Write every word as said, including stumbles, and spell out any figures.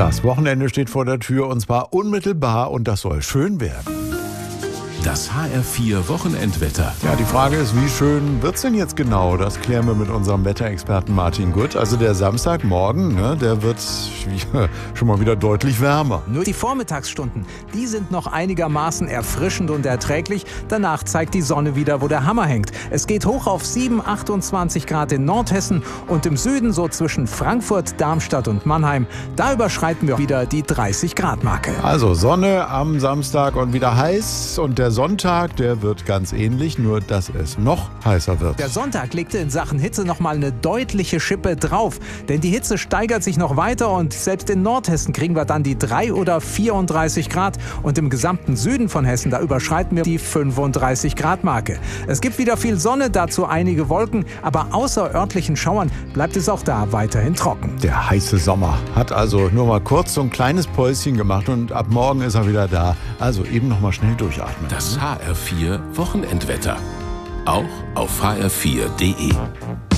Das Wochenende steht vor der Tür und zwar unmittelbar und das soll schön werden. Das H R vier Wochenendwetter. Ja, die Frage ist, wie schön wird's denn jetzt genau? Das klären wir mit unserem Wetterexperten Martin Gutt. Also der Samstagmorgen, ne, der wird schon mal wieder deutlich wärmer. Nur die Vormittagsstunden, die sind noch einigermaßen erfrischend und erträglich. Danach zeigt die Sonne wieder, wo der Hammer hängt. Es geht hoch auf sieben, achtundzwanzig Grad in Nordhessen und im Süden so zwischen Frankfurt, Darmstadt und Mannheim. Da überschreiten wir wieder die dreißig Grad Marke. Also Sonne am Samstag und wieder heiß und der Sonntag, der wird ganz ähnlich, nur dass es noch heißer wird. Der Sonntag legte in Sachen Hitze noch mal eine deutliche Schippe drauf, denn die Hitze steigert sich noch weiter und selbst in Nordhessen kriegen wir dann die drei oder vierunddreißig Grad und im gesamten Süden von Hessen, da überschreiten wir die fünfunddreißig Grad Marke. Es gibt wieder viel Sonne, dazu einige Wolken, aber außer örtlichen Schauern bleibt es auch da weiterhin trocken. Der heiße Sommer hat also nur mal kurz so ein kleines Päuschen gemacht und ab morgen ist er wieder da. Also eben noch mal schnell durchatmen. Das H R vier Wochenendwetter. Auch auf h r vier punkt d e.